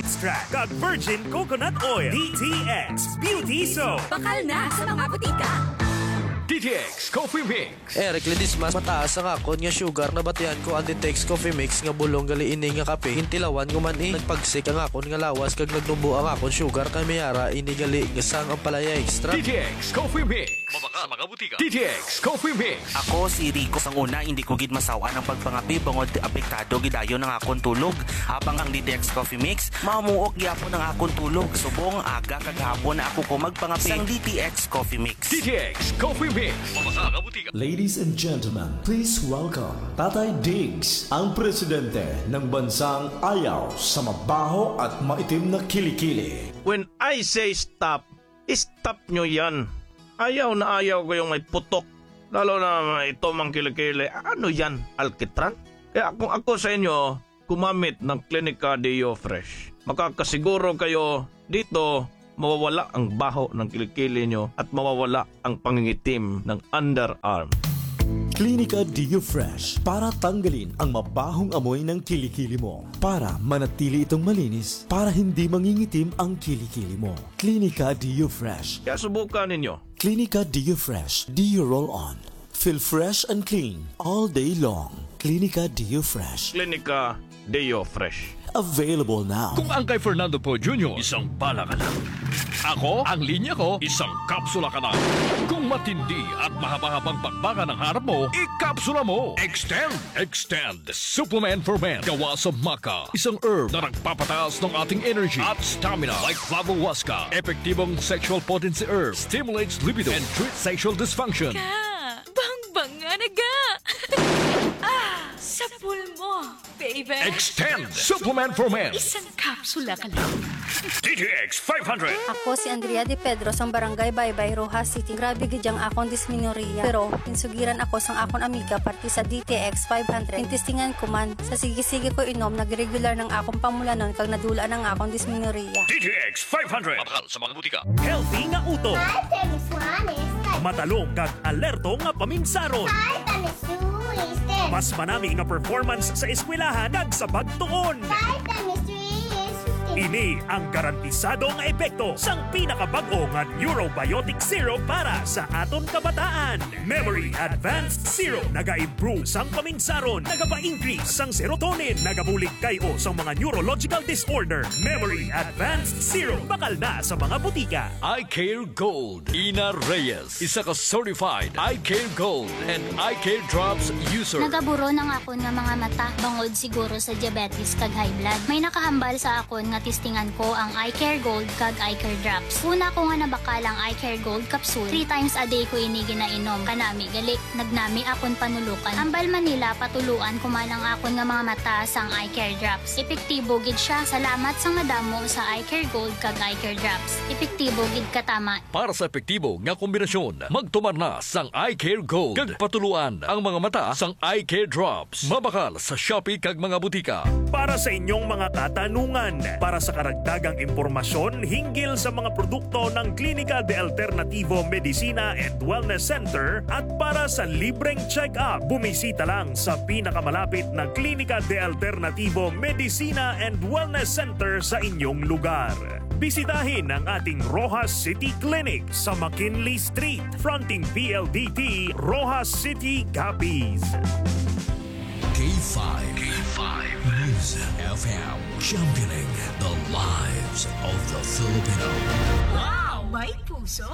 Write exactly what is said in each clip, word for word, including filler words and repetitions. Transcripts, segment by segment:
extract kag virgin coconut oil. D T X Beauty Soap. Bakal na sa mga butika. D T X Coffee Mix. Eric Ledis mas mataas ang akon nga sugar na batihan ko ang D T X Coffee Mix nga bulong gali ini nga kape. Hintilawan ko man eh. Nagpagsik ang akon nga lawas kag nagnubo ang akon sugar kay mayara ini gali nga sang ang palaya extra. D T X Coffee Mix. Mabaka mga butika. D T X Coffee Mix. Ako si Rico sang una hindi ko gid masawa ng pagpangapi bangod apektado gidayon ng akon tulog. Habang ang D T X Coffee Mix mamuok gyapon ng akon tulog. Subong aga kag hapon na ako ko magpangapi sang D T X Coffee Mix. D T X Coffee Mix. Ladies and gentlemen, please welcome Tatay Diggs, ang presidente ng bansang ayaw sa mabaho at maitim na kilikili. When I say stop, stop nyo yan. Ayaw na ayaw ko yung may putok. Lalo na ito mang kilikili. Ano yan? Alkitran? Kaya kung ako sa inyo, kumamit ng Clinica Deo Fresh. Makakasiguro kayo dito mawawala ang baho ng kilikili nyo at mawawala ang pangingitim ng underarm. Clinica Deo Fresh para tanggalin ang mabahong amoy ng kilikili mo. Para manatili itong malinis, para hindi mangingitim ang kilikili mo. Clinica Deo Fresh. Kaya subukan ninyo. Clinica Deo Fresh. Deo Roll On. Feel fresh and clean all day long. Clinica Deo Fresh. Clinica Deo Fresh. Available now. Kung ang kay Fernando Po Junior, isang bala ka lang. Ako, ang linya ko, isang kapsula ka lang. Kung matindi at mahaba-habang bakbaka ng harap mo, ikapsula mo. Extend, Extend, Supplement for Men. Gawa sa maca, isang herb na nagpapataas ng ating energy at stamina. Like Flavohuasca, epektibong sexual potency herb, stimulates libido and treats sexual dysfunction. Ka, bang-bang nga naga. Ah, sa pulmo, baby. Extend, Supplement for Men. Isang kapsula ka lang. D T X five hundred. Ako si Andrea de Pedro sang Barangay Baybay, Rojas City. Grabe gidyang akong disminorya. Pero insugiran ako sang akong amiga parti sa D T X five hundred. Intistingan ko man sa sige-sige ko inom nagregular ng akong pamulanon kag nadula ng akong disminorya. D T X five hundred. Mabakal sa mga butika. Healthy nga uto. Matalong kag alerto nga paminsaron. Mas manami nga performance sa eskwelahan kag sa pagtuon. Ini ang garantisado nga epekto sang pinakabag-o nga Neurobiotic Zero para sa aton kabataan. Memory Advanced Zero naga-improve sang paminsaron, nagapa-increase sang serotonin, nagabulig kayo sang mga neurological disorder. Memory Advanced Zero bakal na sa mga butika. Eye Care Gold. Ina Reyes, isa ka certified Eye Care Gold and Eye Care Drops user. Nagaburo ng akon nga mga mata bangod siguro sa diabetes kag high blood. May nakahambal sa akon nga tistingan ko ang Eye Care Gold kag Eye Care Drops. Una ko nga nabakalang Eye Care Gold capsule. Three times a day ko ini ginainom. Kanami gali, nagnami akon panulukan. Ambal Manila patuluan kumanang akon nga mga mata sang Eye Care Drops. Epektibo gid siya. Salamat sa madamo sa Eye Care Gold kag Eye Care Drops. Epektibo gid katama. Para sa epektibo nga kombinasyon, magtumar na sang Eye Care Gold kag patuluan ang mga mata sang Eye Care Drops. Mabakal sa Shopee kag mga butika. Para sa inyong mga katanungan, para sa karagdagang impormasyon hinggil sa mga produkto ng Klinika de Alternativo Medicina and Wellness Center at para sa libreng check-up, bumisita lang sa pinakamalapit na Klinika de Alternativo Medicina and Wellness Center sa inyong lugar. Bisitahin ang ating Rojas City Clinic sa McKinley Street, fronting P L D T, Rojas City, Capiz. K five. K five. News F M. Championing the lives of the Filipino. Wow, may puso.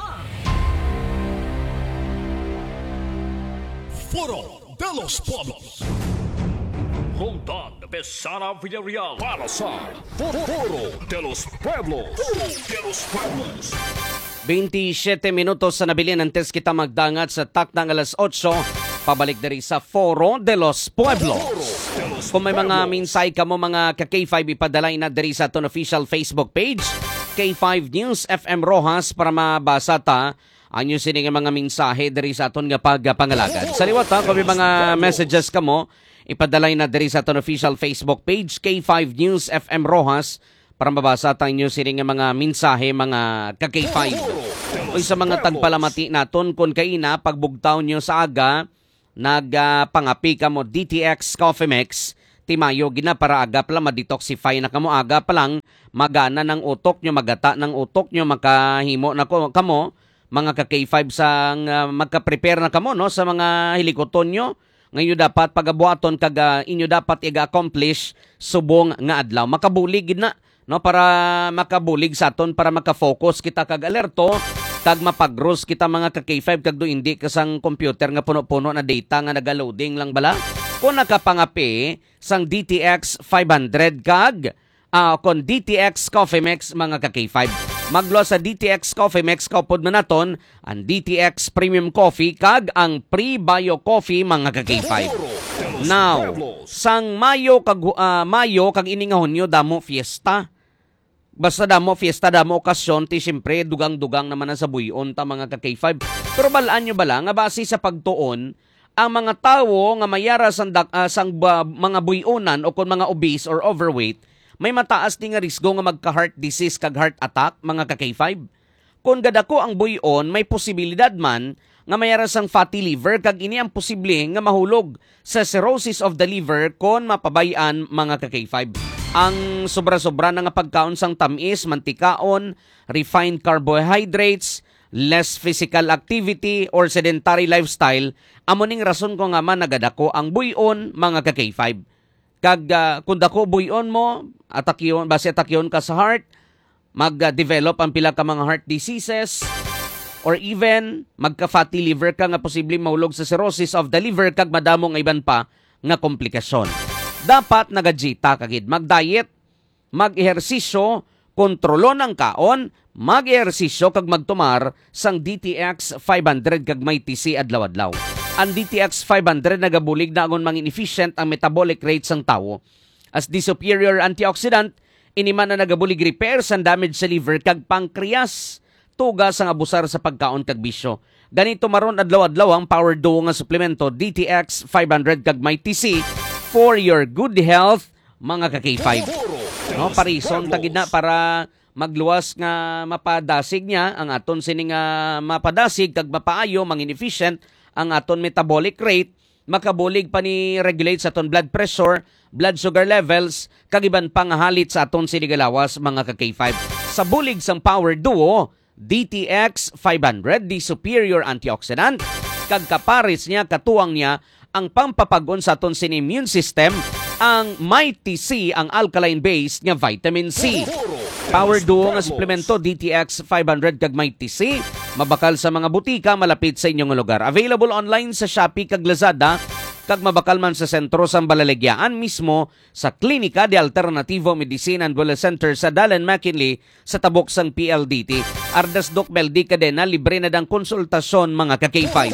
Foro de los Pueblos. Roldan Besana Villarreal para sa Foro de los Pueblos. Foro de los Pueblos. twenty-seven minutos sa nabilin antes kita magdangat sa takdang alas otso. Pabalik dari sa Foro de los Pueblos. Kung may mga minsay ka mo mga ka-K five ipadalay na dari sa aton official Facebook page, K five News F M Rojas para mabasa ta ang nyo sining mga mensahe dari sa aton nga pagpangalagad. Sa liwat ha, kung may mga messages ka mo, ipadalay na dari sa aton official Facebook page, K five News F M Rojas para mabasa ta ang nyo sining mga mensahe mga ka-K five. O sa mga tagpalamati naton kung kaina pagbugtaw nyo sa aga, nagpangapi ka mo D T X Coffee Mix, timayo gina para aga pala ma-detoxify na kamo aga pa lang magana ng utok nyo, magata ng utok nyo, makahimo na ko, kamo, mga ka-K five sang uh, magka-prepare na kamo no sa mga hilikoton nyo. Ngayon dapat pagabuhaton kag uh, inyo dapat i-accomplish subong nga adlaw. Makabulig na no para makabulig sa aton para maka-focus kita kag alerto kag mapag-gross kita mga ka-K five kag do hindi kasang computer nga puno-puno na data nga naga-loading lang bala. Kung nakapangapi sang D T X five hundred kag uh, kon D T X Coffee Mix mga ka-K five. Maglo sa D T X Coffee Mix kaupod man naton ang D T X Premium Coffee kag ang Pre-Bio Coffee mga ka-K five. Now, sang Mayo kag uh, Mayo kag ini nga Hunyo damo fiesta. Basta damo fiesta damo okasyon ti syempre dugang-dugang naman na sa buyon ta mga ka-K five. Pero balaan nyo bala nga base sa pagtuon ang mga tawo nga mayara sang, uh, sang uh, mga buyonan o kon mga obese or overweight may mataas din nga risgo nga magka-heart disease kag heart attack mga ka-K five. Kung gadako ang buyon, may posibilidad man nga mayara sang fatty liver kag ini ang posible nga mahulog sa cirrhosis of the liver kon mapabayan mga ka-K five. Ang sobra-sobra na nga pagkaon sang tamis, mantikaon, refined carbohydrates, less physical activity or sedentary lifestyle, amo ning rason ko nga man nagadako ang buyon mga ka-K five. Kag uh, kung dako buyon mo, atakyon, base atakyon ka sa heart, mag-develop ang pila ka mga heart diseases, or even magka-fatty liver ka nga posibleng mahulog sa cirrhosis of the liver kag madamo nga iban pa nga komplikasyon. Dapat nagajita kagid, mag-diet, mag-ehersisyo, kontrolon ang kaon, mag-ehersisyo kag magtumar sang D T X five hundred kag may T C adlaw-adlaw. Ang D T X five hundred nagabulig na agon mangin efficient ang metabolic rate sang tawo. As the superior antioxidant, ini man na nagabulig repair sang damage sa liver kag pancreas. Tuga sang abusar sa pagkaon kag bisyo. Ganito maron adlaw-adlaw ang Power Duo nga suplemento D T X five hundred kag may T C for your good health mga ka-K five. No, parison tagid na para magluwas nga mapadasig niya ang aton sining nga mapadasig kag mapaayo mangin efficient ang aton metabolic rate, makabulig pa ni regulate sa aton blood pressure, blood sugar levels, kag iban pang halit sa aton sinigalawas mga ka-K five. Sa bulig sang Power Duo, D T X five hundred, the superior antioxidant, kag kaparis niya, katuwang niya, ang pampapagon sa aton sin immune system, ang may T C, ang alkaline base nga vitamin C. Power Duo nga suplemento D T X five hundred kag may T C, mabakal sa mga butika malapit sa inyong lugar. Available online sa Shopee kag Lazada, kag mabakal man sa sentro sang Balaligyaan mismo sa Klinika de Alternativo Medicine and Wellness Center sa Dalan McKinley sa tabok sang P L D T. Ardas Doc Meldi Cadena, libre na dang konsultasyon mga ka-K five.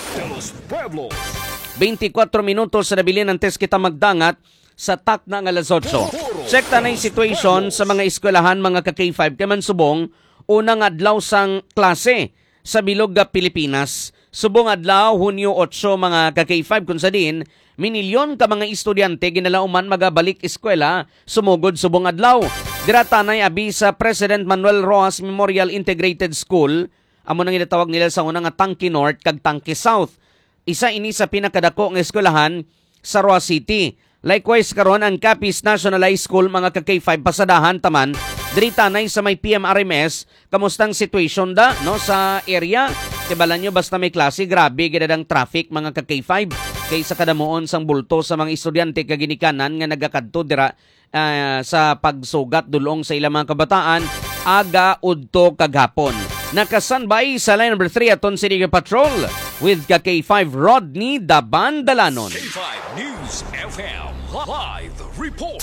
twenty-four minutos sa nabilin ng test kita magdangat sa tak na ng alas otso. Check ta na yung situation sa mga eskwelahan mga ka-K five kay man subong unang adlaw sang klase sa bilog ga Pilipinas. Subong adlaw Hunyo otso mga ka-K five kun sa din minilyon ka mga estudyante ginalauman magabalik eskwela sumugod subong adlaw. Dira tanay abi sa President Manuel Rojas Memorial Integrated School, amo nang ginatawag nila sa unang nga Tangke North kag Tangke South. Isa ini sa pinakadako nga eskwelahan sa Roa City. Likewise karon ang Capiz National High School mga ka-K five pasadahan taman diri tanay sa may P M R M S. Kamustang situation da no sa area? Tibalan nyo basta may klase grabe gidadang traffic mga ka-K five kaysa kadamuon sang bulto sa mga estudyante kag ginikanan nga nagakadto dira uh, sa pagsugat dulong sa ilang mga kabataan aga udto kaghapon. Nakasanbay sa line number three aton si Liga Patrol with ka-K five Rodney Dabandalanon. K five News F M Live Report.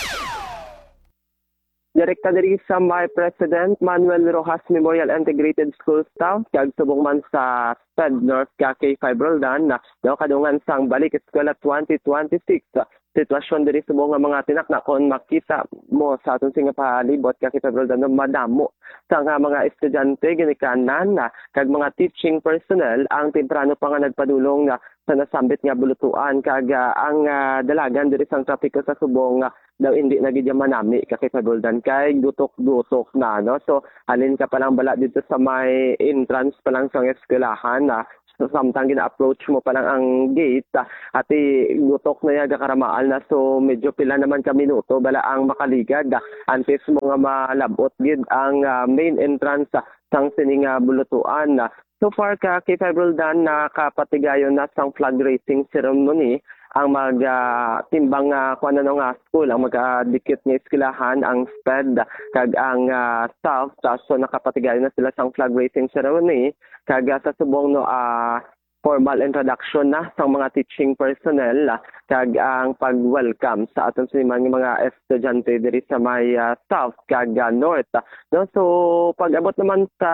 Direkta diri sa may President Manuel Rojas Memorial Integrated School Staff kag subong man sa P E D North ka-K five Roldan na no, kadungan sang balik eskwela twenty twenty-six. Sitwasyon diri subong nga mga tinak na kon makita mo sa aton singa palibot ka-K five Roldan no, madamo sa nga mga estudyante ginikanan na kag mga teaching personnel ang temprano pa nga nagpadulong na sa nasambit nga bulutuan kag uh, ang uh, dalagan diri sang trapiko sa subong uh, daw hindi na gid manami ka-K five Roldan kay dutok-dutok na no. So halin ka pa lang bala dito sa may entrance pa lang sang eskwelahan na So, samtang gina-approach mo pa lang ang gate, ah, at gutok na yaga karamaal na. So, medyo pila naman ka minuto bala ang makaligad. ah, Antes mo nga malabot gid ang ah, main entrance ah, sang sining ah, bulutuan. ah. So far ka kay Roldan nakapatigayon na sang flag raising ceremony ang mag-timbang uh, kung ano nga school, ang mag-dikit nga eskwelahan, ang S P E D, kag ang uh, staff, so nakapatigayon na sila sang flag raising ceremony, kag uh, sa subong no, uh, formal introduction na sa mga teaching personnel, uh, kag ang pag-welcome sa aton siniman ng mga estudyante diri sa may uh, south, kag uh, north. Uh, no? So, pag-abot naman sa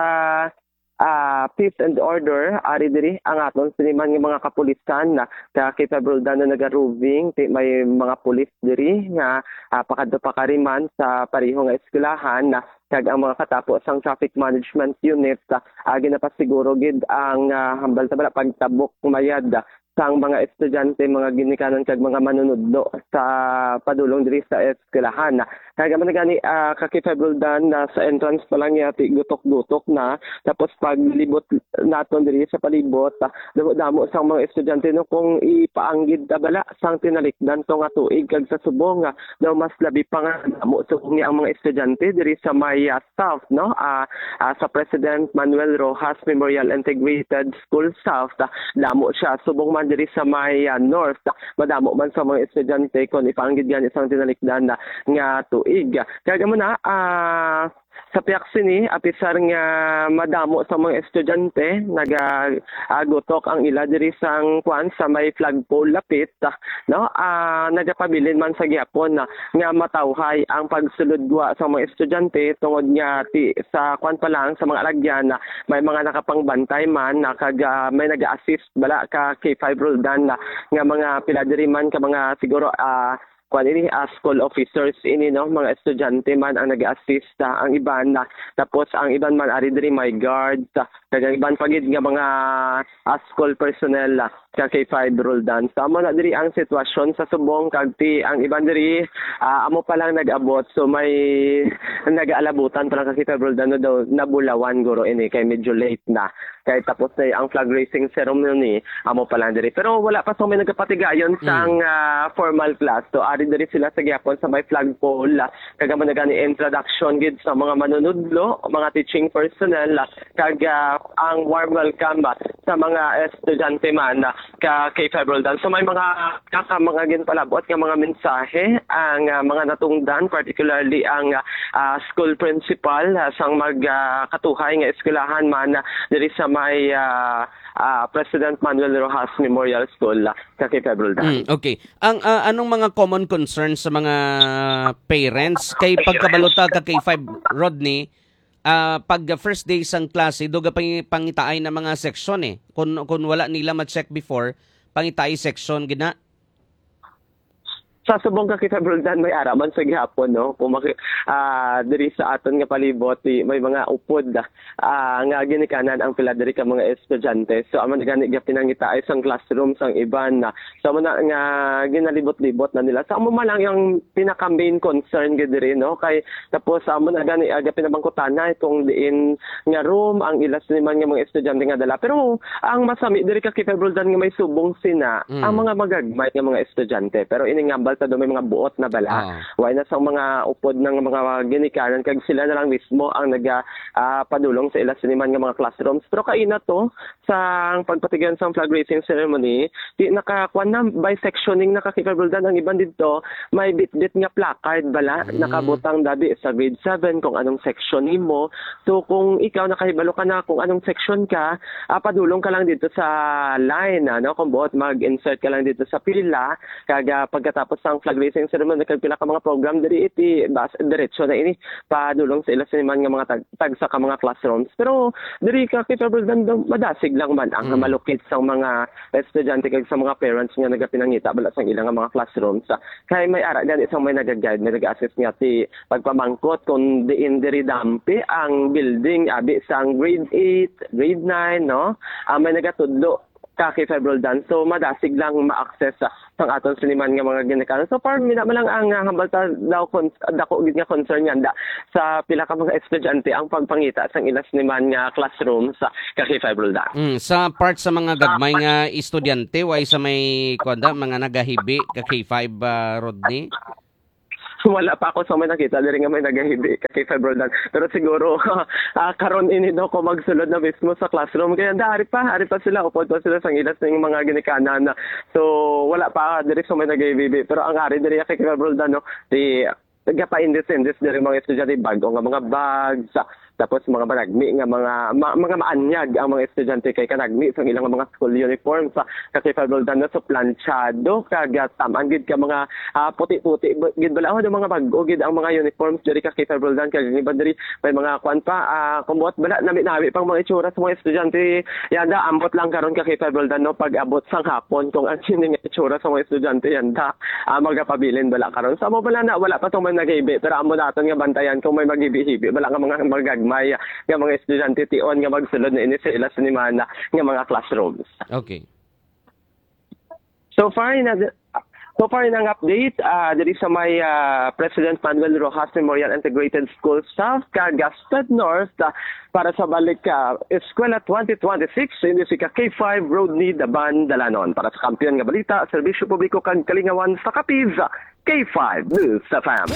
Uh, peace and order, ari diri ang aton siniman ng mga kapulisan na uh, capable na naga-roving, may mga pulis diri nga uh, pakadto pa kariman sa pareho nga eskwelahan na kag ang mga katapos ang traffic management unit uh, uh, ginapasiguro gid ang uh, hambal sa bala pagtabok mayad uh, sang mga estudyante, mga ginikanan kag mga manunudlo sa padulong diri sa eskwelahan. Kaya man gani uh, kakifebuldan na sa entrance pa lang yati gutok-gutok na, tapos paglibot naton diri sa palibot, uh, damo sang mga estudyante no kung ipaanggid ta bala sang tinalikdan to nga tuig kag sa subong uh, daw mas labi pa nga damo subong ni ang mga estudyante diri sa may uh, South no uh, uh, sa President Manuel Rojas Memorial Integrated School South, uh, damo siya subong man diri sa may uh, north, madamo man sa mga estudyante kung ipaanggid yan isang tinalikdan na nga tuig. Kaya mo na, uh, sa Piaksini, apisar nga madamo sa mga estudyante, nagagutok ang ila diri sang kwan sa may flagpole lapit, no? Uh, nagapabilin man sa gyapon na nga matawhay ang pagsuludwa sa mga estudyante tungod nga ti, sa kwan pa lang sa mga alagyan na may mga nakapangbantay man na kag uh, may naga-assist bala ka K five Roldan na nga mga pila diri man ka mga siguro uh, kung ini uh, school officers ini no mga estudyante man ang nag-assist uh, ang iban na tapos ang iban man ari diri may guards uh, kag iban pagid nga mga uh, school personnel uh, sa K five Roldan. Tama na diri ang sitwasyon sa subong kag ti ang iban diri uh, amo pa lang nag-abot so may nag-aalabutan pa lang K five Roldan no daw nabulawan guro ini kay medyo late na kay tapos na ang flag raising ceremony amo pa lang diri pero wala pa so may nagapatigayon sang uh, formal class so ari diri sila sa gyapon sa may flagpole uh, kag man nagani introduction gid sa mga manunudlo mga teaching personnel uh, kag uh, ang warm welcome uh, sa mga estudyante man uh, ka K five Roldan so may mga kaka mga ginpalabot nga mga mensahe ang uh, mga natungdan particularly ang uh, uh, school principal uh, sang magkatuhay uh, nga eskwelahan man uh, diri sa may uh, uh, President Manuel Rojas Memorial School uh, sa K five Roldan. Mm, okay. Ang uh, anong mga common concerns sa mga parents kay pagkabalota ka K five Rodney uh, pag first day sang klase doga pang pangitaay na mga section eh. Kung kung wala nila ma-check before, pangitaay section gina. Sa subong ka kita Roldan may araman sa gihapon no kung maki, uh, diri sa aton nga palibot may mga upod uh, nga ginikanan ang pila diri ka mga estudyante so aman gani ga pinangita ay sang classroom sang iban na so man nga ginalibot-libot na nila sa so, amo man lang yung pinaka main concern gid diri no kay tapos amo na gani aga pinabangkutan na itong diin nga room ang ilas naman nga mga estudyante nga dala pero ang masami diri ka kita Roldan nga may subong sina mm. ang mga magagmay nga mga estudyante pero ini nga sa do may mga buot na bala. Uh. Why na sa mga upod ng mga ginikanan kag sila na lang mismo ang naga uh, padulong sa ila siniman nga mga classrooms. Pero kaina to sa pagpatigyan sa flag raising ceremony, di nakakuan na by sectioning nakakikabuldan ang iban dito, may bit-bit nga placard bala mm. nakabutang dabi sa grade seven kung anong section nimo. So kung ikaw nakahibalo ka na kung anong section ka, uh, padulong ka lang dito sa line ano kung buot mag-insert ka lang dito sa pila kag uh, pagkatapos ang flag raising ceremony kag pila ka mga program diri iti bas diretso na ini padulong sa ila siniman nga mga tag, tag sa ka mga classrooms pero diri ka capable dan madasig lang man ang mm. malukit sa mga estudyante kag sa mga parents nga nagapinangita bala sa ilang mga classrooms kay may ara gani isang may nagaguide may nag-assist nga ti pagpamangkot kun diin diri dampi ang building abi sang grade eight grade nine no uh, may nagatudlo ka K five Roldan. So madasig lang ma-access sa sang aton siniman nga mga ginikanan. So par mina man lang ang uh, hambal ta daw kon dako gid nga concern yan da sa pila ka mga estudyante ang pagpangita sang ilas siniman nga classroom sa ka K five Roldan. Mm, sa part sa mga gagmay nga estudyante way sa may kuanda mga nagahibi ka K five uh, Rodney. Wala pa ako sa may nakita diri nga may nagahibi kay K five Roldan. Pero siguro uh, karon ini daw ko magsulod na mismo sa classroom kaya dari pa ari pa sila upod pa sila sang ilas ng mga ginikanan. So wala pa diri sa may nagahibi pero ang ari diri kay K five Roldan no di nagapa-indis-indis diri mga estudyante bago nga mga bags tapos mga managmi nga mga ma, mga maanyag ang mga estudyante kay kanagmi sa ilang mga school uniform sa K five Roldan na so planchado kagat taman gid ka mga uh, puti-puti gid bala oh mga bago gid ang mga uniforms diri ka K five Roldan kay iban diri may mga kwan pa uh, kumot bala nami-nami pang mga itsura sa mga estudyante yanda ambot lang karon ka K five Roldan no pag abot sang hapon kung ang sining itsura sa mga estudyante yanda uh, magapabilin bala karon sa mo bala na wala pa tong may naghibi pero amo daton nga bantayan kung may maghibi-hibi bala nga mga magag may nga mga estudyante tion nga magsulod na ini sa ilas ni mana nga mga classrooms. Okay. So far na so far nang update uh, diri sa may uh, President Manuel Rojas Memorial Integrated School South Cagasped North uh, para sa balik uh, Eskwela twenty twenty-six ini si K five Rodney Daban Dalanon para sa kampiyon nga balita serbisyo publiko kag kalingawan sa Capiz. K five News F M.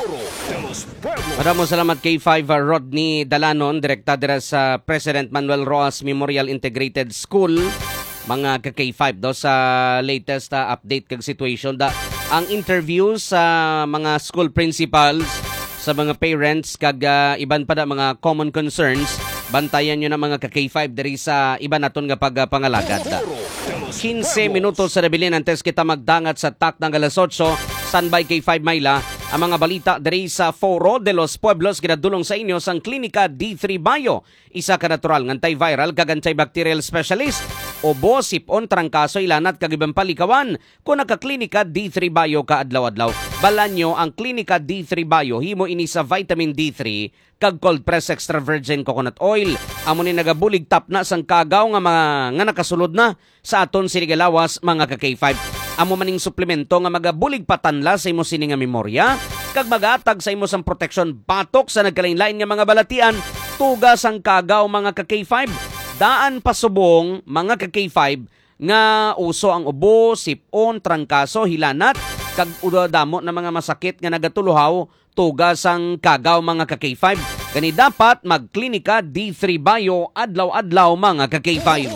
Maraming salamat K five uh, Rodney Dalanon, direkta dira sa President Manuel Rojas Memorial Integrated School. Mga ka K five do sa latest uh, update kag situation da ang interview sa mga school principals, sa mga parents kag uh, iban pa da mga common concerns. Bantayan nyo na mga ka K five diri sa iba naton nga pagpangalagad da. fifteen minutos sa nabilin antes kita magdangat sa tak ng alas otso. Standby K five Mayla ang mga balita diri sa Foro de los Pueblos ginadulong sa inyo sang Klinika D three Bio. Isa ka natural nga antiviral kag antibacterial specialist. Obo, sipon, trangkaso, ilanat kag ibang palikawan kung naka-Klinika D three Bio ka adlaw-adlaw. Balanyo ang Klinika D three Bio himo ini sa vitamin D three kag cold press extra virgin coconut oil. Amo ni nagabulig tap na sang kagaw nga mga nga nakasulod na sa aton sinigalawas mga ka K five. Amo maning suplemento nga magabulig patanla sa imo sini nga memorya kag magatag sa imo sang protection batok sa nagkalain-lain nga mga balatian tugas ang kagaw mga ka K five. Daan pasubong mga ka K five nga uso ang ubo, sipon, trangkaso, hilanat kag udadamo na mga masakit nga nagatuluhaw tugas ang kagaw mga ka K five. Gani dapat magklinika D three Bio adlaw-adlaw mga ka K five.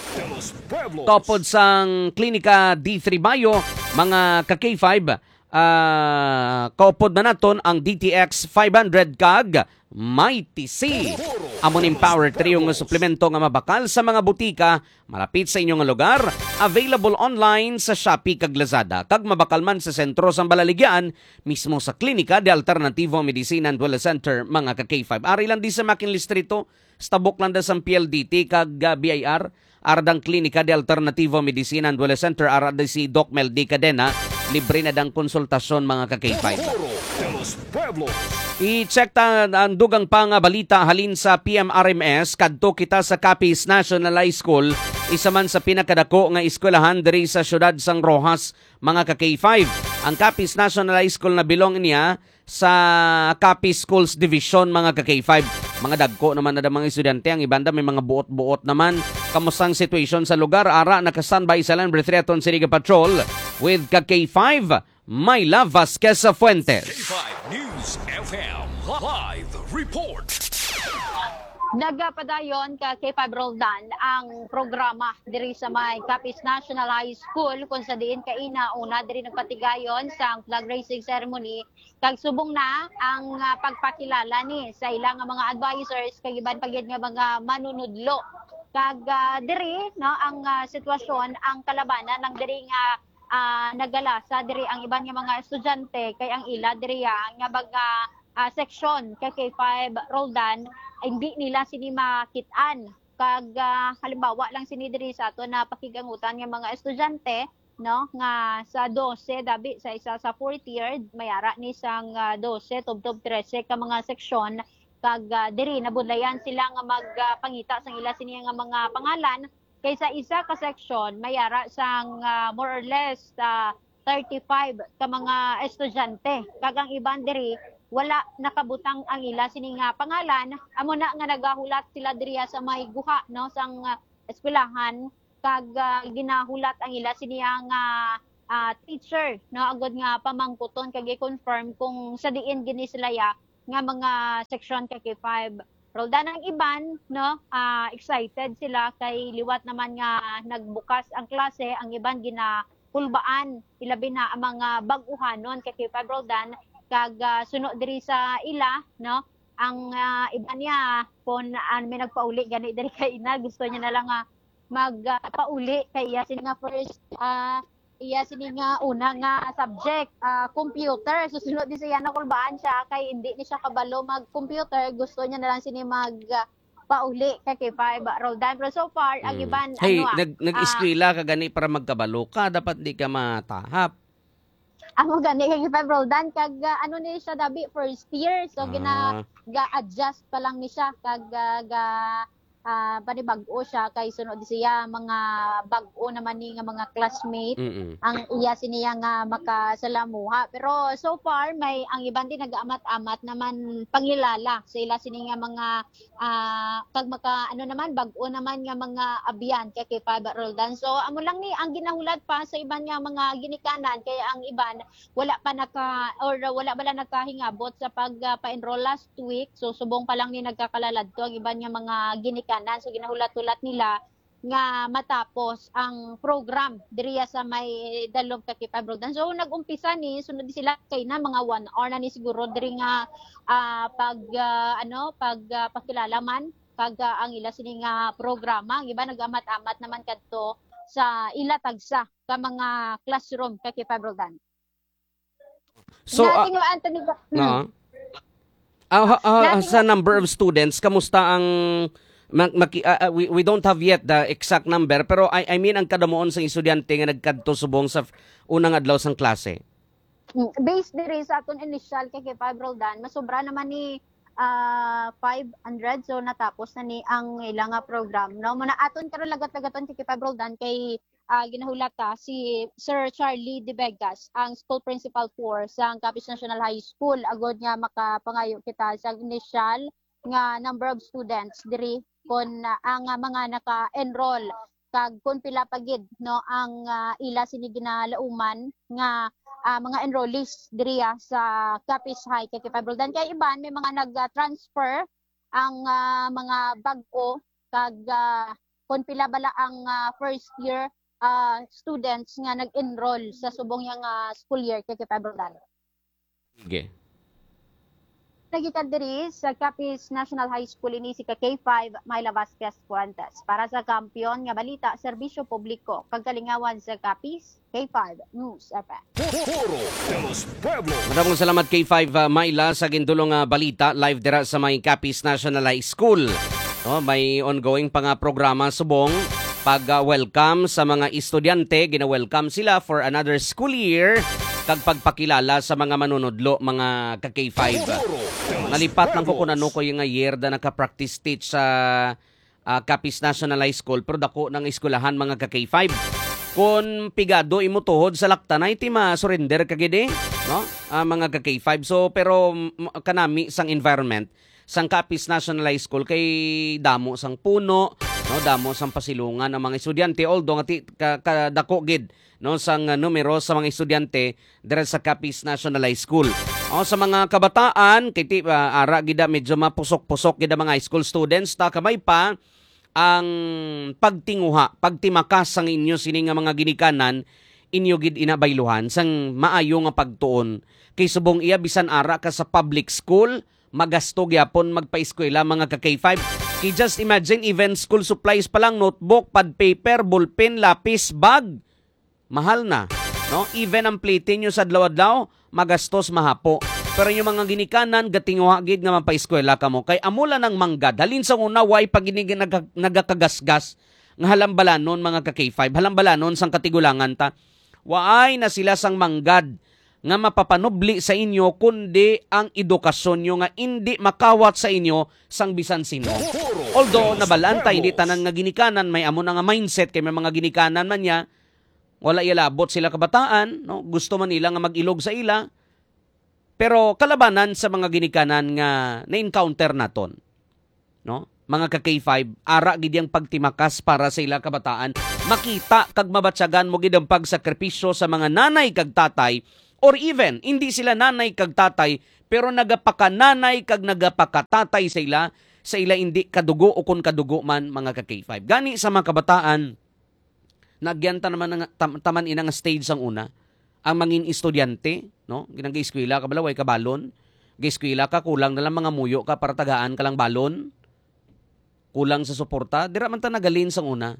Topod sang Klinika D three Bio mga ka K five uh, kaupod na naton ang D T X five hundred kag Mighty C. Amon Empower trio nga suplemento nga mabakal sa mga butika malapit sa inyong lugar. Available online sa Shopee kag Lazada. Kag mabakal man sa sentro sang Balaligyan mismo sa Klinika de Alternativo Medicina and Wellness Center mga ka K five. Ari lang di sa Makinli Street stabok lang da sa P L D T kag uh, B I R. Ardang Klinika de Alternativo Medicina and Wellness Center arada si Doc Mel D. Cadena. Libre na dang konsultasyon mga ka K five. I-check ta ang dugang pang balita halin sa P M R M S kadto kita sa Capiz National High School, isa man sa pinakadako nga eskwelahan diri sa siyudad sang Rojas mga ka K five. Ang Capiz National High School na bilong niya sa Capiz Schools Division mga ka K five. Mga dagko naman na mga estudyante, ang ibanda may mga buot-buot naman. Kamusang situation sa lugar, ara naka-standby sa Land Breathreton Siriga Patrol with ka K five Mayla Vasquez Fuentes. K five News F M Live Report. Nagapadayon ka K five Roldan ang programa diri sa may Capiz National High School kung sa diin kaina una diri nagpatigayon sa flag raising ceremony kag subong na ang uh, pagpakilala ni sa ilang mga advisors kag iban pagyud nga mga manunudlo kag uh, diri no ang uh, sitwasyon ang kalabanan ng diri nga uh, nagala sa diri ang iban nga mga estudyante kay ang ila diri nga mga uh, section kay K five Roldan hindi nila sini makitaan kag uh, halimbawa lang sini diri sa ato na pakigangutan nga mga estudyante no nga sa twelve dabi sa isa sa fourth year mayara ni sang uh, twelve tubtob thirteen ka mga seksyon kag uh, diri nabudlayan sila nga magpangita uh, sang ila sini nga mga pangalan Kaysa isa ka section, mayara sang uh, more or less uh, thirty-five ka mga estudyante. Kagang iban diri, wala nakabutang ang ila sini nga pangalan. Amo na nga nagahulat sila diri sa may guha no sang uh, eskwelahan kag uh, ginahulat ang ila sini nga uh, teacher no agod nga pamangkuton kag i-confirm kung sa diin gini sila ya nga mga section ka K five. Roldan ang iban, no, uh, excited sila kay liwat naman nga nagbukas ang klase, ang iban ginahulbaan, ilabi na ang mga bag-uhanon kay K five Roldan, kag uh, sunod diri sa ila, no, ang uh, iban niya, kung uh, may nagpauli, gani diri kay ina, gusto niya na lang uh, magpauli uh, kay iya, sini nga first, uh, iya sini nga una nga subject, uh, computer. Susunod din siya na kulbaan siya kay hindi ni siya kabalo mag-computer. Gusto niya na lang sini mag uh, pauli kay K five Roldan. Pero so far, ang iban, hey, ano nag, nag-eskwela ka gani para magkabalo ka. Dapat di ka matahap. Amo gani kay K five Roldan. Kag uh, ano ni siya dabi, first year. So, gina, ga-adjust pa lang ni siya. Kag uh, ga, uh, panibag-o siya kay sunod siya mga bag-o naman ni nga mga classmate. Mm-mm. Ang iya siniya nga makasalamuha. Pero so far may ang iban din nag-amat-amat naman pangilala sa ila sini nga mga uh, pag maka ano naman bag-o naman nga mga abyan kay K five Roldan. So amo lang ni ang ginahulat pa sa iban nga mga ginikanan kay ang iban wala pa naka or wala bala nakahingabot sa pag uh, pa-enroll last week. So subong pa lang ni nagkakalalad to ang iban nga mga ginikanan. So ginahulat-hulat nila nga matapos ang program diriya sa may dalom ka K five Roldan. So nag-umpisa ni sunod sila kay na mga one hour na ni siguro diri nga uh, pag uh, ano pag uh, pakilalaman kag uh, ang ila sini nga programa. Ang iba nag-amat-amat naman kadto sa ila tagsa ka mga classroom ka K five Roldan. So uh, Anthony, hmm. uh, uh, uh, uh, sa number of students, kamusta ang Maki, uh, we, we don't have yet the exact number, pero I, I mean ang kadamuon sa estudyante nga nagkadto subong sa unang adlaw sang klase. Based diri sa aton initial kay K five Roldan, masobra naman ni uh, five hundred, so natapos na ni ang ilang nga program. No, muna aton karon lagat-lagaton kay K five Roldan kay uh, ginahulat ta si Sir Charlie De Vegas, ang school principal for sa Capiz National High School. Agod nga makapangayo kita sa initial nga number of students diri kon uh, ang uh, mga naka-enroll kag kun pila pagid no ang uh, ila sini ginalauman nga uh, mga enrollees diri sa Capiz High kay K five Roldan. Kay iban may mga nag-transfer ang uh, mga bag-o kag uh, kun pila bala ang uh, first year uh, students nga nag-enroll sa subong yang uh, school year kay K five Roldan. Okay. Nagita diri sa Capiz National High School ini si K five Myla Vasquez Fuentes para sa kampiyon nga balita serbisyo publiko kagalingawan sa Capiz K five News F M. Maraming salamat K five uh, Myla sa gindulong uh, balita live dira sa may Capiz National High School. No, may ongoing pa nga programa subong pag uh, welcome sa mga estudyante, gina-welcome sila for another school year kag pagpakilala sa mga manunodlo mga ka K five. Nalipat lang ko kung ano ko yung year da naka-practice teach sa uh, Capiz National High School pero dako ng eskwelahan mga ka K five. Kung pigado imo tuhod sa laktanay ti ma-surrender kagidi, no? Uh, mga ka K five. So pero kanami sang environment sang Capiz National High School kay damo sang puno, no, damo sang pasilungan ng mga estudyante although nga ka, ka dako gid no sang uh, numero sa mga estudyante dira sa Capiz National High School. O sa mga kabataan kay ti uh, ara gida medyo mapusok-pusok gida mga high school students ta kamay pa ang pagtinguha, pagtimakas sang inyo sini nga mga ginikanan inyo gid inabayluhan sang maayo nga pagtuon kay subong iya bisan ara ka sa public school magasto gyapon magpa-eskwela mga ka K five. Kay just imagine even school supplies pa lang notebook, pad paper, ballpen, lapis, bag. Mahal na, no? Even ang plating nyo sa adlaw-adlaw, magastos mahapo. Pero yung mga ginikanan, gatinguha gid nga mapa-eskwela ka mo. Kay amula ng manggad, halin sa una, way paginig nag- nagakagasgas, nga halambalanon mga ka K five, halambalanon sang katigulangan ta. Waay na sila sang manggad, nga mapapanubli sa inyo kundi ang edukasyon nyo nga hindi makawat sa inyo sang bisan sino. Although nabalanta hindi tanan nga ginikanan may amo na nga mindset kay may mga ginikanan man niya wala ilabot sila kabataan, no? Gusto man nila nga mag-ilog sa ila. Pero kalabanan sa mga ginikanan nga na-encounter naton, no? Mga ka-K five, ara gid yang pagtimakas para sa ila kabataan. Makita kag mabatsagan mo gid ang pagsakripisyo sa mga nanay kag tatay or even hindi sila nanay kag tatay pero nagapakananay kag nagapakatatay sa ila sa ila hindi kadugo o kun kadugo man mga ka-K five. Gani sa mga kabataan nagyanta naman nga tam, taman ina nga stage ang una ang mangin estudyante, no? Ginang eskwela ka balaway ka balon. Eskwela ka kulang na lang mga muyo ka para tagaan ka lang balon. Kulang sa suporta, dira man ta nagalin sang una.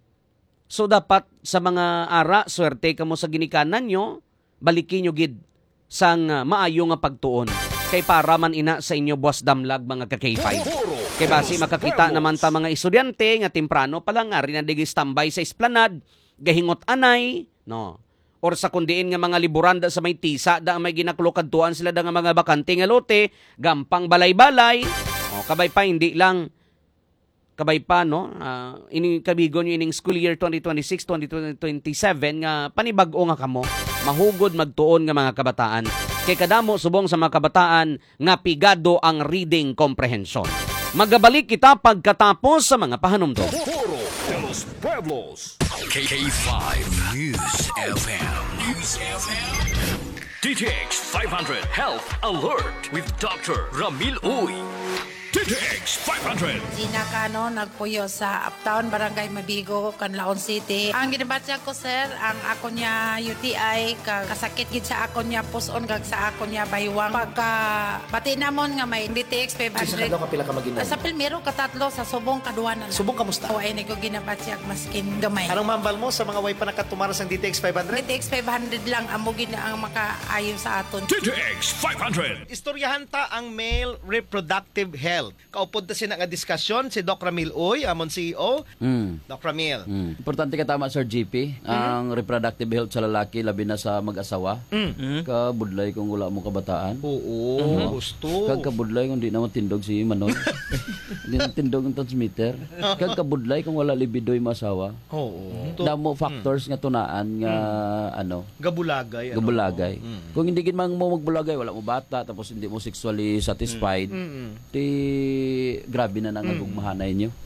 So dapat sa mga ara, swerte ka mo sa ginikanan nyo, balikin nyo gid sang uh, maayo nga pagtuon. Kay para man ina sa inyo boss damlag mga ka-K five. Kay basi makakita naman ta mga estudyante nga temprano pa lang nga rin na standby sa esplanade, gahingot anay, no? Or sa kundiin nga mga liburanda sa may tisa, da may ginaklokadtuan sila da nga mga bakante nga lote, gampang balay-balay. O, kabay pa hindi lang kabay pa no uh, ining kabigon yung ining school year twenty twenty-six twenty twenty-seven nga panibag-o nga kamo mahugod magtuon nga mga kabataan kay kadamo subong sa mga kabataan nga pigado ang reading comprehension. Magabalik kita pagkatapos sa mga pahanumdom. Foro de los Pueblos. K five News F M. News F M. D T X five hundred Health Alert with Doctor Ramil Uy. D T X five hundred. Gina Cano, nagpuyo sa Uptown, Barangay Mabigo, Canlaon City. Ang ginabatya ko, sir, ang ako niya U T I, kag kasakit gid sa ako niya puson, kag sa ako niya baywang. Pagka pati namon nga may D T X five hundred. Sa kapila ka maginom? Sa Pilmero, katatlo, sa Subong, kaduanan. Subong, kamusta? O, ay, ko ginabatya maskin gamay. Anong mambal mo sa mga way pa nakatumaras ng D T X five hundred? D T X five hundred lang, amo gid ang makaayon sa aton. D T X five hundred. Istoryahan ta ang male reproductive health. Kaupod na sina nga diskusyon si Doc Ramil Uy, amon C E O. Mm. Doc Ramil. Mm. Importante ka tama, Sir G P. Mm. Ang reproductive health sa lalaki, labi na sa mag-asawa. Mm. Kabudlay kung wala mo kabataan. Oo, mm-hmm. gusto. Kagkabudlay kung di naman tindog si Manoy. Di naman tindog ang transmitter. Kagkabudlay kung wala libido yung masawa. Oo. Damo factors mm. nga tunaan nga mm. ano. Gabulagay. Gabulagay. Ano? Mm. Kung hindi gid man mo magbulagay, wala mo bata, tapos hindi mo sexually satisfied, mm. Mm. Di grabe na nangagugmahanay nyo.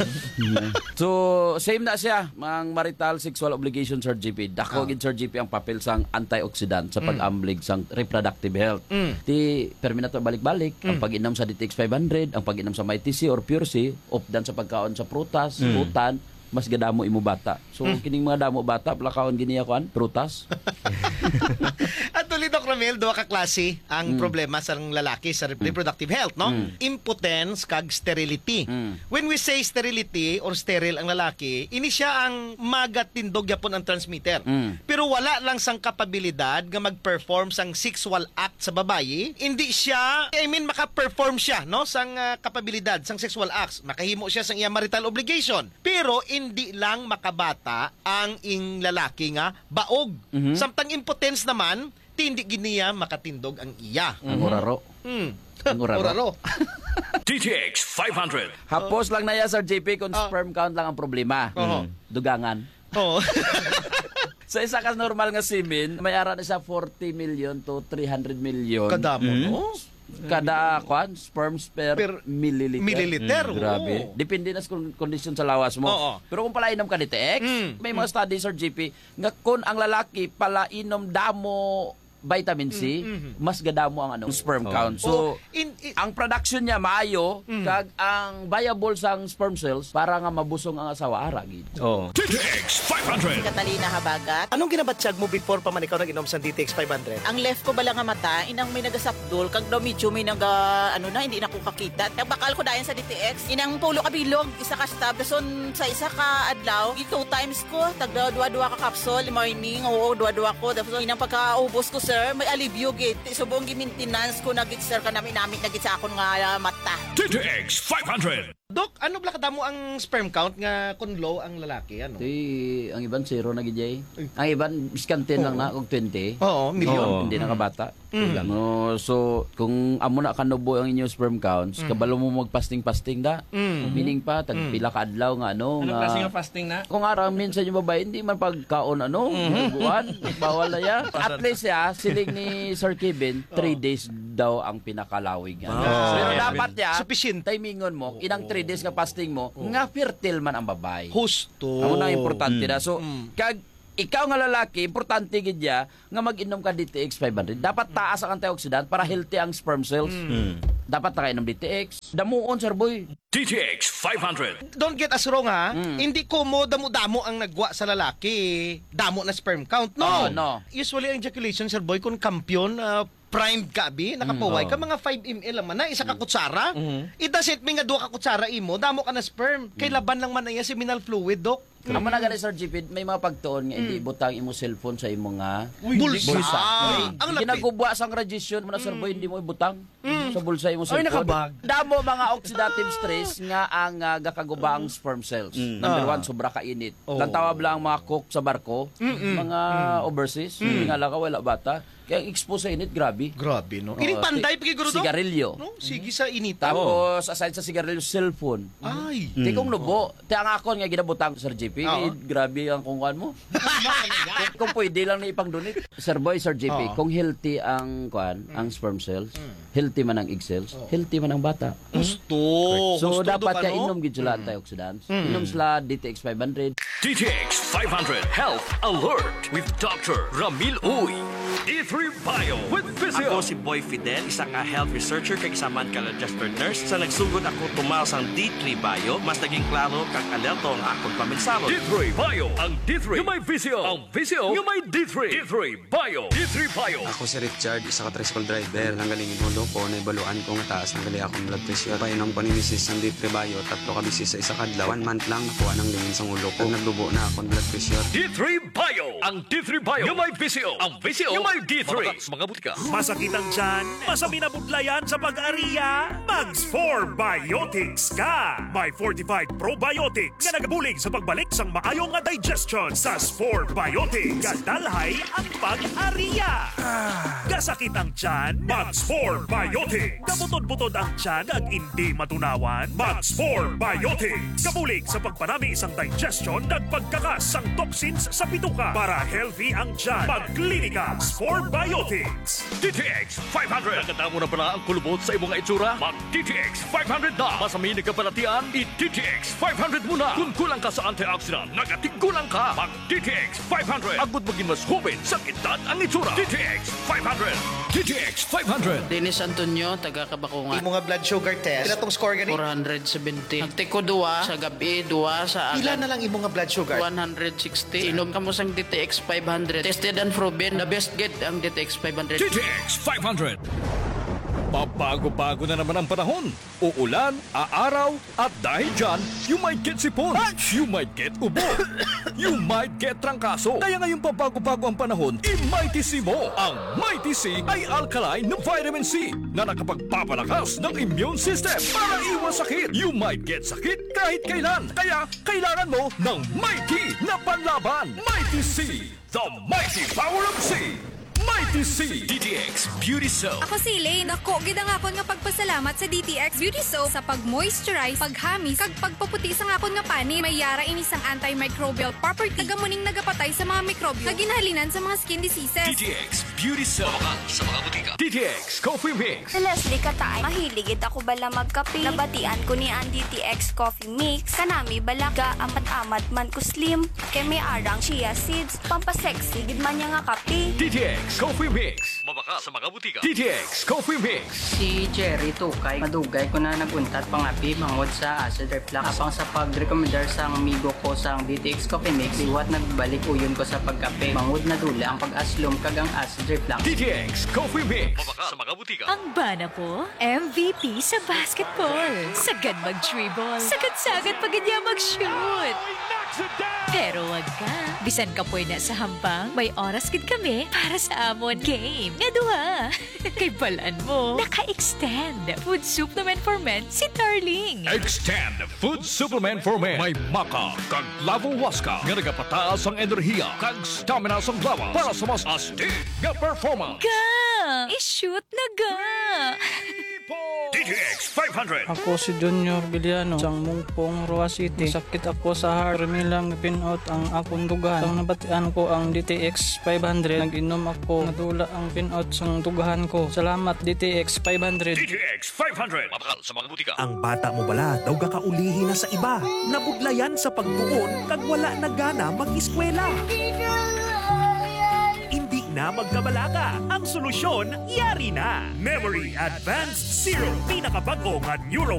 So, same na siya. Ang marital sexual obligation, Sir G P. Dako, oh. gid Sir G P ang papel sang antioxidant sa pag-amblig sang reproductive health. Mm. Ti, perminato balik-balik, mm. ang pag-inom sa D T X five hundred, ang pag-inom sa Mighty C or Pure C, opdan sa pagkaon sa prutas, mm. utan, mas gadamo imo bata. So, mm. kining mga damo bata, plakaon giniya kuan, prutas. At tuloy, Doc Ramil, duha ka klase ang mm. problema sa lalaki sa reproductive health, no? Mm. Impotence kag sterility. Mm. When we say sterility or sterile ang lalaki, ini siya ang magatindog yapon ang transmitter. Mm. Pero wala lang sang kapabilidad nga mag-perform sang sexual act sa babayi. Hindi siya, I mean, maka-perform siya, no? Sang uh, kapabilidad, sang sexual acts. Makahimo siya sang iya marital obligation. Pero hindi lang makabata ang ing lalaki nga baog. Mm-hmm. Samtang impotence naman, hindi giniya makatindog ang iya. Ang oraro. Mm. Ang oraro. oraro. D T X five hundred. Hapos lang na ya, Sir J P, kung uh, sperm count lang ang problema. Uh-huh. Dugangan. Oo. Sa isa ka normal nga semen, may ara na siya forty million to three hundred million. Kadamo, mm. no? Kada kwan, sperms per, per milliliter. Milliliter, mm. Grabe. Oh. Depende na sa kondisyon sa lawas mo. Oh, oh. Pero kung pala inom ka ni T X, mm. may mga mm. studies, Sir G P, nga kung ang lalaki pala inom damo vitamin C, mm-hmm. mas gadamo ang anong sperm oh. count. So, oh, in, in, ang production niya maayo, mm. kag ang viable sang sperm cells para nga mabusong ang asawa aragid. Oh. D T X five hundred. Katalina Habagat. Anong ginabatsyag mo before pa man ikaw nag-inom sa D T X five hundred? Ang left ko bala nga mata, inang may nagasapdol, kag daw medyo may naga, ano na, hindi na ko kakita. Nagbakal ko dayan sa D T X, inang pulo ka bilog, isa ka stab, dason sa isa ka adlaw, two times ko, tagda dua-dua ka capsule, morning, oo, dua-dua ko, dason inang pagkaubos ko, sir, may alibyo git. Subong gi maintenance ko nagit sir ka namin namin nagit sa akon nga uh, mata. D T X five hundred. Dok, ano bala kadamo ang sperm count nga kung low ang lalaki? Ano? Di, ang iban zero na gijay. Ang iban biskan ten lang na kung twenty. Oo, milyon. Oo, hindi nakabata. Mm. No, so kung amo na kanubo ang inyong sperm counts, Mm. kabalo mo magpasting-pasting da. Mm. Meaning pa tag Mm. pila ka adlaw nga ano Ano nga. klase nga fasting na? Kung araw minsan yung babae hindi man pagkaon ano, Mm-hmm. buwan, bawal na ya. At least ya, siling ni Sir Kevin, three days daw ang pinakalawig. Ano? Oh. Pero Okay. dapat ya, Sufficient. timingon mo, inang three days nga fasting mo, nga fertile man ang babae. Husto. Amo na importante Mm. na. So, kag ikaw nga lalaki, importante gid ya nga mag-inom ka D T X five hundred. Dapat taas ang antioxidant para healthy ang sperm cells. Dapat nakainom D T X. Damuon, sir boy. D T X five hundred. Don't get us wrong ha. Hindi ko mo damo-damo ang nagwa sa lalaki. Damo na sperm count. No. Oh, no. Usually ang ejaculation, sir boy, kung kampiyon, uh, primed gabi, nakapaway Mm, ka oh. mga five milliliters man na, isa ka kutsara. It doesn't mean nga duha ka kutsara imo, damo ka na sperm. Kay laban lang man na iya seminal fluid, dok. Amo na gani Sir G P, may mga pagtuon nga hindi butang imo cellphone sa imo nga Bulsa. Ah, ang lapit. Ginagubwa sang radiation mo na Sir Boy, hindi mo ibutang sa bulsa imo Ay, cellphone. nakabag. Damo mga oxidative stress nga ang uh, gakaguba ang sperm cells. Number Ah. one, sobra ka init. Oh. Tantawab lang ang mga cook sa barko, Mm-mm. mga overseas, Mm. nga lang ka wala bata. Kaya expose sa init, grabe. Grabe, no? Oo, Ining panday, si- pagiguro, Dok? Sigarilyo. No? Sige sa inita. Tapos, aside sa sigarilyo, cellphone. Ay. Di kong nubo. Ti ang akon nga ginabutang Sir J P. Oo. Eh, grabe ang kungkuan mo. kung, kung pwede lang na ipang donate. Sir Boy, Sir J P, Oo. kung healthy ang kuan, ang sperm cells, healthy man ang egg cells, healthy man ang bata. Gusto. So, Gusto dapat do ka, ka no? inom gid sila antioxidants. Mm. Inom sila D T X five hundred. D T X five hundred Health Alert with Doctor Ramil Uy. D three Bio with Physio. Ako si Boy Fidel, isa ka health researcher kag isaman ka registered nurse. Sa nagsugod ako tumaw sang D three Bio, mas naging klaro kag alerto ang akong paminsaro. D three Bio. Ang D three yung may Physio. Ang Physio yung may D three. D three Bio. D three Bio. Ako si Richard, isa ka tricycle driver. Nanggaling inulo ko, naibaluan ko nga taas ng gali akong blood pressure. Painom ko ni misis ng D three Bio, tatlo ka bisis sa isa kadlaw. One month lang nakuha ng lingin sa ulo ko. Nagdubo na akong blood pressure. D three Bio. Ang D three Bio yung may Physio. Ang Physio yung may D three. Mga butika. Masakit ang tiyan, masami na budlayan sa pag-ariya, Mags four Biotics ka! May forty-five probiotics nga nagabulig sa pagbalik sang maayo nga digestion sa four Biotics. Kadalhay ang pag-ariya. Gasakit ang tiyan, Mags four Biotics. Kabutod-butod ang tiyan ag hindi matunawan, Mags four Biotics. Kabulig sa pagpanami isang digestion ag pagkakas sang toxins sa bituka para healthy ang tiyan. Pag-Clinica four Biotics. D T X five hundred. Nakita mo na pala ang kulubot sa imong itsura? Mag-D T X five hundred na. Masaminig ka palatian, i-D T X five hundred muna. Kung kulang ka sa antioxidant, nagatigulang ka. Mag-D T X five hundred. Agud maging mas hubin sa edad ang itsura. D T X five hundred. D T X five hundred. Dennis Antonio, taga Kabakungan. Imo nga blood sugar test. Pila tong score gani? four seventy. Nagtiko duwa sa gabi, duwa sa agad. Pila na lang imo nga blood sugar? one sixty. Inom ka mo sang D T X five hundred. Tested and proven. The best get ang D T X five hundred. D T X five hundred. Pabago-bago na naman ang panahon. Uulan, aaraw, at dahil dyan, you might get sipon, you might get ubo, you might get trangkaso. Kaya ngayong pabago-bago ang panahon, i-Mighty C mo. Ang Mighty C ay alkaline na vitamin C na nakapagpapalakas ng immune system para iwas sakit. You might get sakit kahit kailan. Kaya kailangan mo ng Mighty na panlaban. Mighty C, the mighty power of C. Mighty C. D T X Beauty Soap. Ako si Elaine. Ako, gid ang akon nga pagpasalamat sa D T X Beauty Soap sa pag-moisturize, paghamis, kag pagpaputi sa akon nga pani. May yara ini sang antimicrobial property. Nagamuning nagapatay sa mga mikrobyo. Kaginhalinan sa mga skin diseases. D T X Beauty Soap. Sa mga butika. D T X Coffee Mix. Si Leslie Katay, mahiligid ako bala magkape. Nabatian ko ni ang D T X Coffee Mix. Kanami balaga amat-amat man ko slim. Kay may arang chia seeds. Pampasexy, gid man niya nga kape. D T X Coffee Mix. Mabaka sa mga butika. D T X Coffee Mix. Si Jerry Tukay, madugay ko na naguntat pangapi mangod sa acid reflux. Apang sa pag-recommendar sa amigo ko sa D T X Coffee Mix, iwat nagbalik uyon ko sa pagkape. Mangod na dula ang pag-aslom kagang acid reflux. D T X Coffee Mix. Mabaka sa mga butika. Ang bana po, M V P sa basketball. Sagad mag-dribble. Sagad-sagad pag niya mag-shoot. Pero wag ka. Bisan ka po na sa hambang, may oras gid kami para sa sa amon game. Nga duha. Kay balaan mo, naka-extend food supplement for men si Darling. Extend Food Supplement for Men. May maka, kag lavo waska, nga nagapataas ang enerhiya, kag stamina sa lawas para sa mas astig nga performance. Ga! I-shoot na ga! D T X five hundred. Ako si Junior Biliano, sang Mungpong, Roa City. Sakit ako sa heart. Milang pinout ang akong dugahan. Sang nabatian ko ang D T X five hundred. Nag-inom ako. Nadula ang pinout sang dugahan ko. Salamat D T X five hundred. D T X five hundred. Mabakal sa mga butika. Ang bata mo bala daw gakaulihi na sa iba. Nabudlayan sa pagtuon kag wala na gana mag-eskwela. Hindi na magkabalaka. Ang solusyon, yari na. Memory Advanced Zero. Pinakabago nga Neuro